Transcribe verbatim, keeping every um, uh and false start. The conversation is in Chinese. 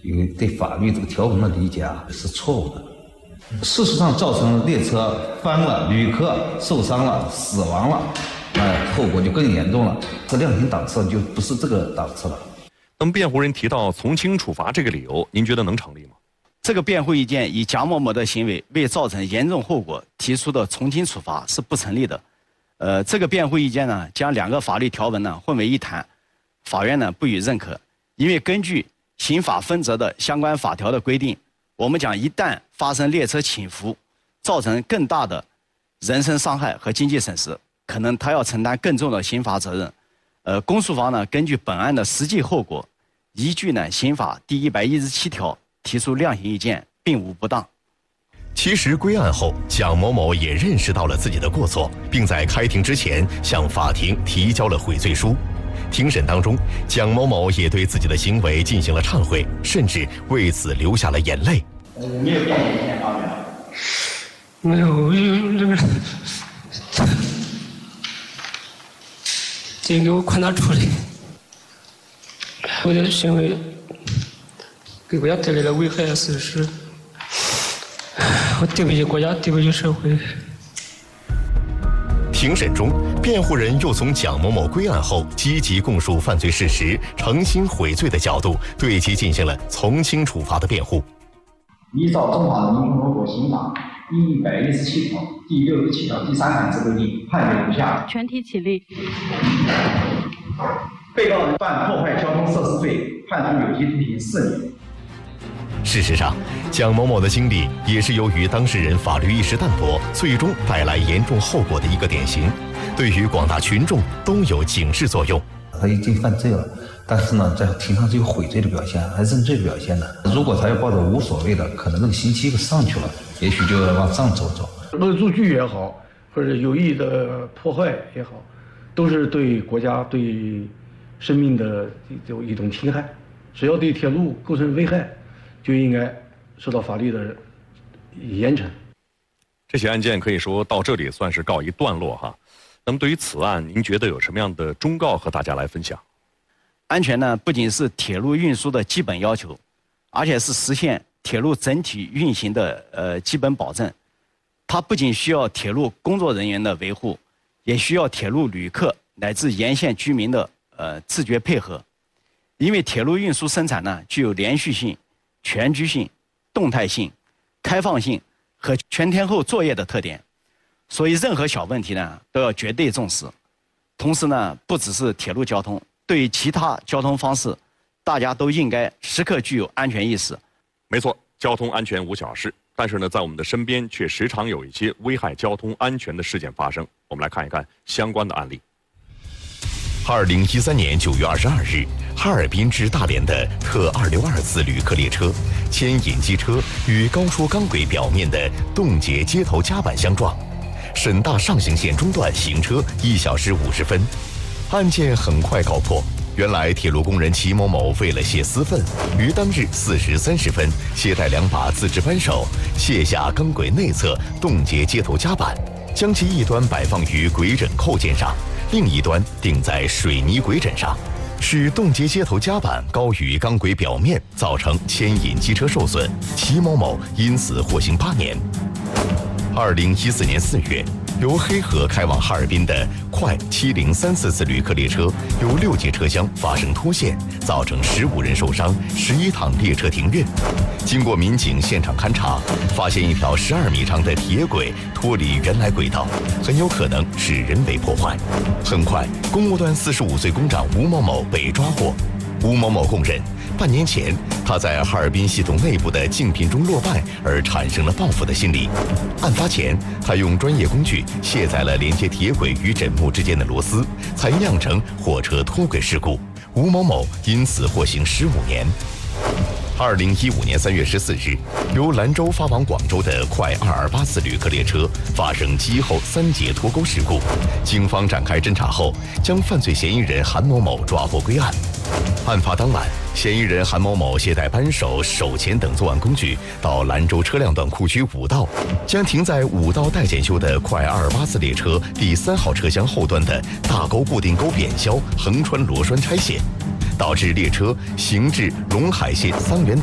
因为对法律这个条文的理解啊是错误的。事实上，造成列车翻了，旅客受伤了、死亡了，哎，后果就更严重了。这量刑档次就不是这个档次了。 那么，辩护人提到从轻处罚这个理由，您觉得能成立吗？ 这个辩护意见以蒋某某的行为未造成严重后果提出的从轻处罚是不成立的。呃，这个辩护意见呢，将两个法律条文呢混为一谈，法院呢不予认可，因为根据刑法分则的相关法条的规定，我们讲一旦发生列车倾覆，造成更大的人身伤害和经济损失，可能他要承担更重的刑罚责任。呃，公诉方呢根据本案的实际后果，依据呢刑法第一百一十七条。提出量刑意见并无不当。 其实归案后，蒋某某也认识到了自己的过错，并在开庭之前向法庭提交了悔罪书。庭审当中，蒋某某也对自己的行为进行了忏悔，甚至为此流下了眼泪。 呃，没有辩护意见发表？ 没有，这个，请给我宽大处理。我的行为给国家带来了危害和损失，我对不起国家，对不起社会。 庭审中，辩护人又从蒋某某归案后积极供述犯罪事实、诚心悔罪的角度，对其进行了从轻处罚的辩护。 依照《中华人民共和国刑法》第一百一十七条第六十七条第三款之规定，判决如下： 全体起立。 被告人犯破坏交通设施罪，判处有期徒刑四年。 事实上，蒋某某的经历也是由于当事人法律意识淡薄，最终带来严重后果的一个典型，对于广大群众都有警示作用。 他已经犯罪了，但是呢，在庭上只有悔罪的表现，还认罪的表现呢。如果他要抱着无所谓的，可能这个刑期上去了，也许就要往上走走。 恶作剧也好，或者有意的破坏也好，都是对国家、对生命的有一种侵害。只要对铁路构成危害，就应该受到法律的严惩。 这起案件可以说到这里算是告一段落哈。那么对于此案，您觉得有什么样的忠告和大家来分享？ 安全呢，不仅是铁路运输的基本要求，而且是实现铁路整体运行的呃基本保证。它不仅需要铁路工作人员的维护，也需要铁路旅客乃至沿线居民的呃自觉配合。因为铁路运输生产呢，具有连续性、全局性、动态性、开放性和全天候作业的特点，所以任何小问题呢都要绝对重视。同时呢，不只是铁路交通，对于其他交通方式，大家都应该时刻具有安全意识。 没错，交通安全无小事，但是呢，在我们的身边却时常有一些危害交通安全的事件发生。我们来看一看相关的案例。 二零一三年九月二十二日，哈尔滨至大连的特二六二次旅客列车牵引机车与高出钢轨表面的冻结接头夹板相撞，沈大上行线中断行车一小时五十分。案件很快告破，原来铁路工人齐某某为了泄私愤，于当日四时三十分携带两把自制扳手，卸下钢轨内侧冻结接头夹板，将其一端摆放于轨枕扣件上，另一端顶在水泥轨枕上，使冻结接头夹板高于钢轨表面，造成牵引机车受损。齐某某因此获刑八年。二零一四年四月，由黑河开往哈尔滨的快七零三四次旅客列车有六节车厢发生脱线，造成十五人受伤，十一趟列车停运。经过民警现场勘查，发现一条十二米长的铁轨脱离原来轨道，很有可能是人为破坏。很快，公务段四十五岁工长吴某某被抓获。吴某某供认，半年前他在哈尔滨系统内部的竞品中落败而产生了报复的心理。案发前，他用专业工具卸载了连接铁轨与枕木之间的螺丝，才酿成火车脱轨事故。吴某某因此获刑十五年。二零一五年三月十四日，由兰州发往广州的快二二八次旅客列车发生机后三节脱钩事故，警方展开侦查后，将犯罪嫌疑人韩某某抓获归案。案发当晚，嫌疑人韩某某携带扳手、手钳等作案工具，到兰州车辆段库区五道，将停在五道待检修的快二二八次列车第三号车厢后端的大钩固定钩扁销横穿螺栓拆卸，导致列车行至陇海县桑园。